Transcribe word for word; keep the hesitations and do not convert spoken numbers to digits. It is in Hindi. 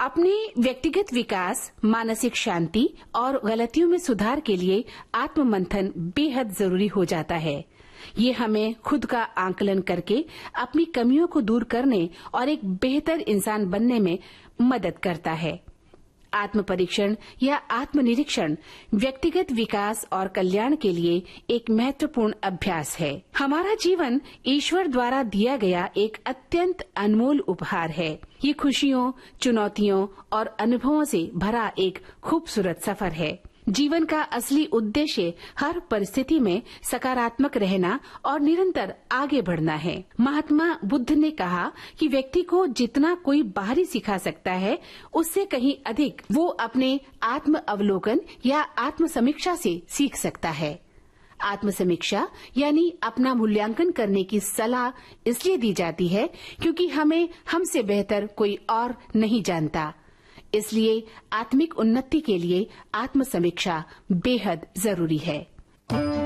अपने व्यक्तिगत विकास, मानसिक शांति और गलतियों में सुधार के लिए आत्म मंथन बेहद जरूरी हो जाता है। ये हमें खुद का आंकलन करके अपनी कमियों को दूर करने और एक बेहतर इंसान बनने में मदद करता है। आत्म परीक्षण या आत्मनिरीक्षण व्यक्तिगत विकास और कल्याण के लिए एक महत्वपूर्ण अभ्यास है। हमारा जीवन ईश्वर द्वारा दिया गया एक अत्यंत अनमोल उपहार है। ये खुशियों, चुनौतियों और अनुभवों से भरा एक खूबसूरत सफर है। जीवन का असली उद्देश्य हर परिस्थिति में सकारात्मक रहना और निरंतर आगे बढ़ना है। महात्मा बुद्ध ने कहा कि व्यक्ति को जितना कोई बाहरी सिखा सकता है, उससे कहीं अधिक वो अपने आत्म अवलोकन या आत्म समीक्षा से सीख सकता है। आत्म समीक्षा यानी अपना मूल्यांकन करने की सलाह इसलिए दी जाती है क्योंकि हमें हमसे बेहतर कोई और नहीं जानता। इसलिए आत्मिक उन्नति के लिए आत्म समीक्षा बेहद जरूरी है।